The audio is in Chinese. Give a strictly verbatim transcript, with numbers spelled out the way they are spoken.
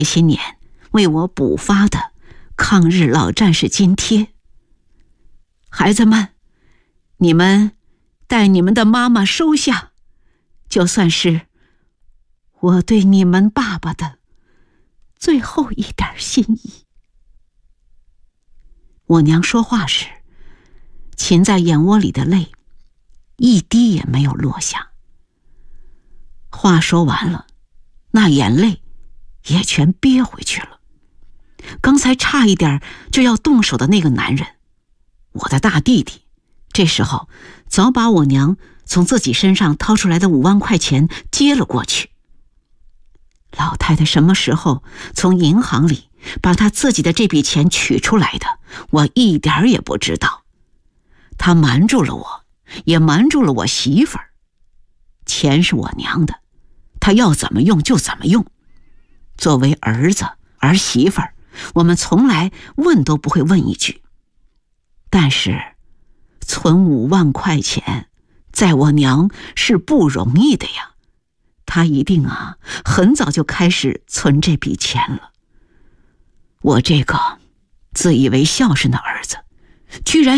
些年为我补发的抗日老战士津贴。孩子们，你们带你们的妈妈收下，就算是我对你们爸爸的最后一点心意。我娘说话时，噙在眼窝里的泪一滴也没有落下。话说完了，那眼泪也全憋回去了。刚才差一点就要动手的那个男人，我的大弟弟，这时候早把我娘从自己身上掏出来的五万块钱接了过去。老太太什么时候从银行里把她自己的这笔钱取出来的，我一点儿也不知道。她瞒住了我，也瞒住了我媳妇儿。钱是我娘的，她要怎么用就怎么用。作为儿子儿媳妇儿，我们从来问都不会问一句。但是存五万块钱在我娘是不容易的呀，她一定啊很早就开始存这笔钱了。我这个自以为孝顺的儿子，居然